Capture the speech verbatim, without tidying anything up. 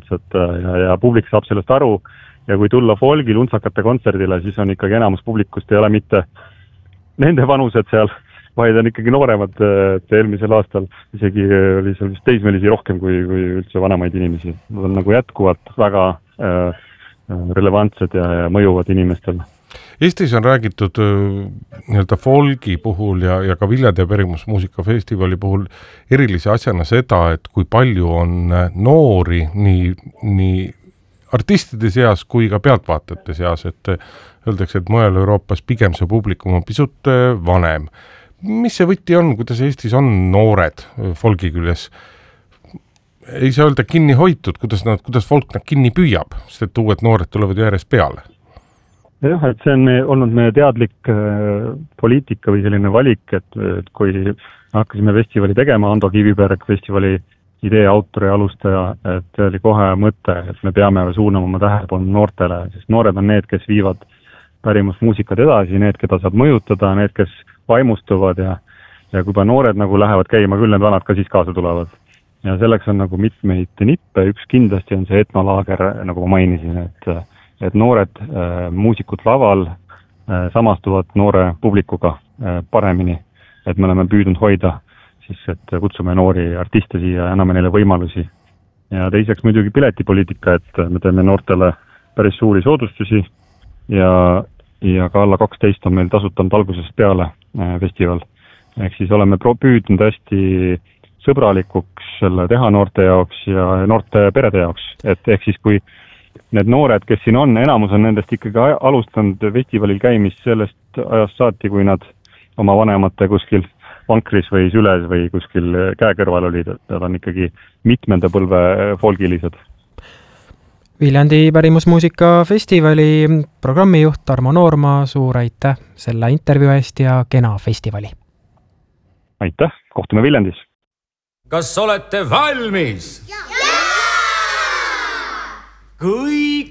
lihtsalt ja, ja publik saab sellest aru ja kui tulla folgi luntsakate kontserdile, siis on ikkagi enamus publikust ei ole mitte nende vanused seal, vaid on ikkagi nooremad, et eelmisel aastal isegi oli seal vist teismelisi rohkem kui, kui üldse vanemaid inimesi. Nad on nagu jätkuvalt väga äh, relevantsed ja, ja mõjuvad inimestel. Eestis on räägitud nii-öelda folgi puhul ja, ja ka Viljandi ja Pärimusmuusikafestivali puhul erilise asjana seda, et kui palju on noori nii, nii artistide seas kui ka pealtvaatajate seas, et öeldakse, et mujal Euroopas pigem see publikum on pisut vanem. Mis see võti on, kuidas Eestis on noored folgi küljes? Ei saa öelda kinni hoitud, kuidas, nad, kuidas folk nad kinni püüab, sest et uued noored tulevad järjest peale. Jah, et see on olnud meie teadlik äh, poliitika või selline valik, et, et kui hakkasime festivali tegema, Ando Kiviberg, festivali idee autor ja alustaja, et oli kohe mõte, et me peame suunama oma tähelepanu noortele, sest noored on need, kes viivad pärimusmuusikat edasi, need, keda saab mõjutada, need, kes vaimustuvad ja, ja kui juba noored nagu lähevad käima, küll need vanad ka siis kaasa tulevad. Ja selleks on nagu mitmeid nippe, üks kindlasti on see etnolaager, nagu ma mainisin, et et noored äh, muusikud laval äh, samastuvad noore publikuga äh, paremini, et me oleme püüdnud hoida, siis et kutsume noori artiste siia ja anname neile võimalusi. Ja teiseks muidugi piletipoliitika, et me teeme noortele päris suuri soodustusi ja, ja ka alla kaksteist on meil tasutanud algusest peale äh, festival. Ehk siis oleme püüdnud hästi sõbralikuks selle teha noorte jaoks ja noorte perede jaoks, et ehk siis kui need noored, kes siin on, enamus on nendest ikkagi alustanud festivalil käimist sellest ajast saati, kui nad oma vanemate kuskil vankris või süles või kuskil käe kõrval olid, et nad on ikkagi mitmenda põlve folgilised. Viljandi Pärimusmuusikafestivali programmijuht Tarmo Noorma, suur aitäh selle intervjuu eest ja kena festivali! Aitäh, kohtume Viljandis! Kas olete valmis? Ja! Kõik